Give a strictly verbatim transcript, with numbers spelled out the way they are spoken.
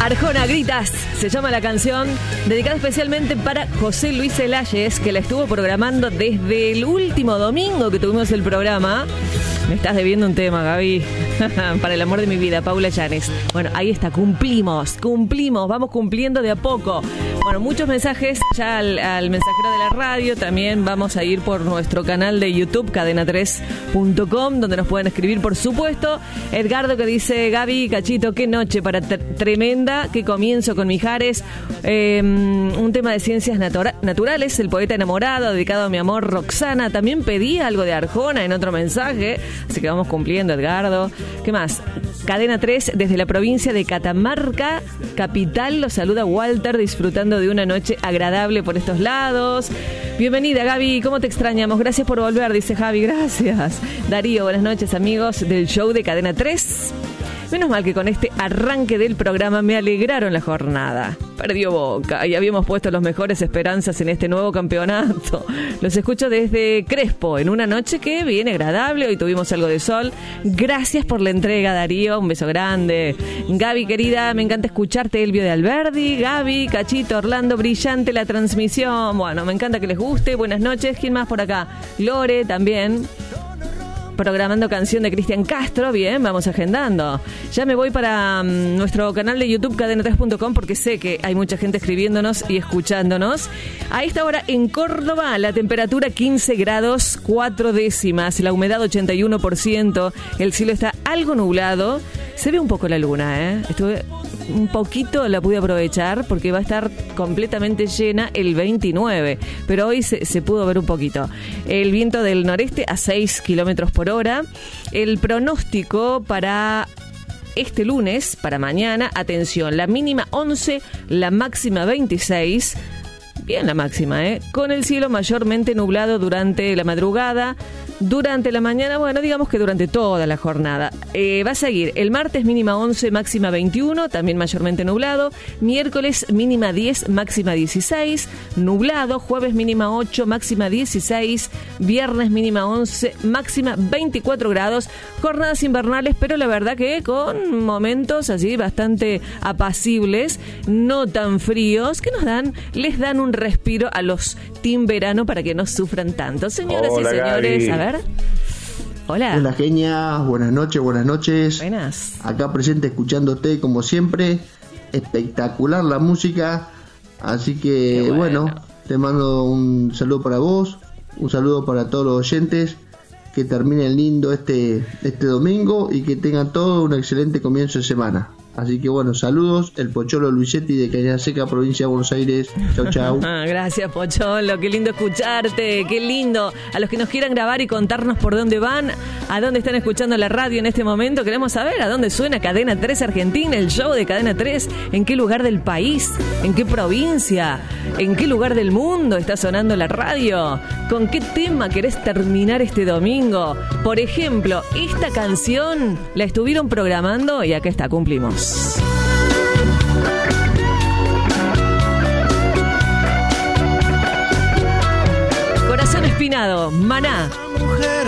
Arjona, Gritas, se llama la canción, dedicada especialmente para José Luis Elayes, que la estuvo programando desde el último domingo que tuvimos el programa. Me estás debiendo un tema, Gaby. Para el amor de mi vida, Paula Llanes. Bueno, ahí está, cumplimos, cumplimos, vamos cumpliendo de a poco. Bueno, muchos mensajes ya al, al mensajero de la radio. También vamos a ir por nuestro canal de YouTube, cadena tres punto com, donde nos pueden escribir, por supuesto. Edgardo, que dice: Gaby, Cachito, qué noche para ter- tremenda, qué comienzo con Mijares. Eh, un tema de ciencias natura- naturales, el poeta enamorado, dedicado a mi amor, Roxana. También pedí algo de Arjona en otro mensaje, así que vamos cumpliendo, Edgardo. ¿Qué más? Cadena tres, desde la provincia de Catamarca, capital, los saluda Walter, disfrutando de una noche agradable por estos lados. Bienvenida, Gaby, ¿cómo te extrañamos? Gracias por volver, dice Javi, gracias. Darío, buenas noches, amigos del show de Cadena tres. Menos mal que con este arranque del programa me alegraron la jornada. Perdió Boca y habíamos puesto las mejores esperanzas en este nuevo campeonato. Los escucho desde Crespo, en una noche que viene agradable. Hoy tuvimos algo de sol. Gracias por la entrega, Darío. Un beso grande. Gaby, querida, me encanta escucharte, Elvio de Alberdi. Gaby, Cachito, Orlando, brillante la transmisión. Bueno, me encanta que les guste. Buenas noches. ¿Quién más por acá? Lore, también. Programando canción de Cristian Castro. Bien, vamos agendando. Ya me voy para um, nuestro canal de YouTube, cadena tres punto com, porque sé que hay mucha gente escribiéndonos y escuchándonos. A esta hora en Córdoba, la temperatura quince grados cuatro décimas, la humedad ochenta y uno por ciento, el cielo está algo nublado. Se ve un poco la luna, ¿eh? Estuve un poquito, la pude aprovechar porque va a estar completamente llena el veintinueve, pero hoy se, se pudo ver un poquito. El viento del noreste a seis kilómetros por hora. El pronóstico para este lunes, para mañana, atención, la mínima once, la máxima veintiséis. Bien la máxima, ¿eh? Con el cielo mayormente nublado durante la madrugada. Durante la mañana, bueno, digamos que durante toda la jornada. Eh, va a seguir el martes mínima once, máxima veintiuno, también mayormente nublado. Miércoles mínima diez, máxima dieciséis, nublado. Jueves mínima ocho, máxima dieciséis. Viernes mínima once, máxima veinticuatro grados. Jornadas invernales, pero la verdad que con momentos así bastante apacibles, no tan fríos, que nos dan, les dan un respiro a los team verano para que no sufran tanto. Señoras Hola, y señores, Gaby. A ver. Hola. Hola, genia. Buenas noches, buenas noches. Buenas. Acá presente escuchándote como siempre. Espectacular la música. Así que, bueno. bueno, te mando un saludo para vos. Un saludo para todos los oyentes. Que terminen lindo este, este domingo y que tengan todo un excelente comienzo de semana. Así que bueno, saludos, el Pocholo Luisetti de Cañada Seca, provincia de Buenos Aires. Chau, chau. Gracias, Pocholo, qué lindo escucharte, qué lindo. A los que nos quieran grabar y contarnos por dónde van, a dónde están escuchando la radio en este momento, queremos saber a dónde suena Cadena tres Argentina, el show de Cadena tres, en qué lugar del país, en qué provincia, en qué lugar del mundo está sonando la radio, con qué tema querés terminar este domingo. Por ejemplo, esta canción la estuvieron programando y acá está, cumplimos. Corazón Espinado, Maná.